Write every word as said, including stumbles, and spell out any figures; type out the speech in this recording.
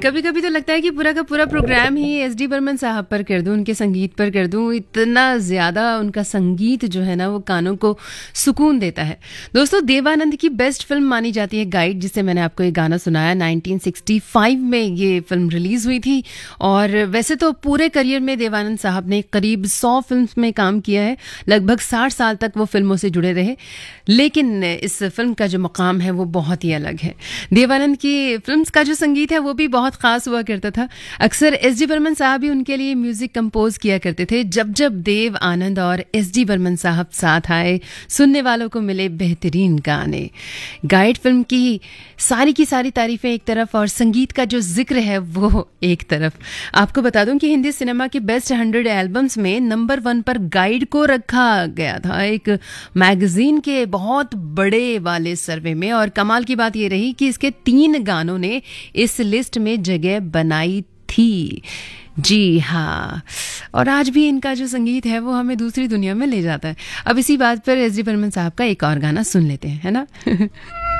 कभी कभी तो लगता है कि पूरा का पूरा प्रोग्राम ही एस डी बर्मन साहब पर कर दूं, उनके संगीत पर कर दूं। इतना ज़्यादा उनका संगीत जो है ना वो कानों को सुकून देता है। दोस्तों, देवानंद की बेस्ट फिल्म मानी जाती है गाइड, जिससे मैंने आपको ये गाना सुनाया। नाइनटीन सिक्सटी फाइव में ये फिल्म रिलीज़ हुई थी और वैसे तो पूरे करियर में देवानंद साहब ने करीब सौ फिल्म में काम किया है। लगभग साठ साल तक वो फिल्मों से जुड़े रहे, लेकिन इस फिल्म का जो मकाम है वो बहुत ही अलग है। देवानंद की फिल्म्स का जो संगीत है वो भी बहुत खास हुआ करता था। अक्सर एस डी बर्मन साहब भी उनके लिए म्यूजिक कंपोज किया करते थे। जब जब देव आनंद और एस डी बर्मन साहब साथ आए, सुनने वालों को मिले बेहतरीन गाने। गाइड फिल्म की सारी की सारी तारीफें एक तरफ और संगीत का जो जिक्र है वो एक तरफ। आपको बता दूं कि हिंदी सिनेमा के बेस्ट हंड्रेड एल्बम्स में नंबर वन पर गाइड को रखा गया था, एक मैगजीन के बहुत बड़े वाले सर्वे में। और कमाल की बात ये रही कि इसके तीन गानों ने इस लिस्ट में जगह बनाई थी। जी हाँ, और आज भी इनका जो संगीत है वो हमें दूसरी दुनिया में ले जाता है। अब इसी बात पर एस डी बर्मन साहब का एक और गाना सुन लेते हैं, है ना।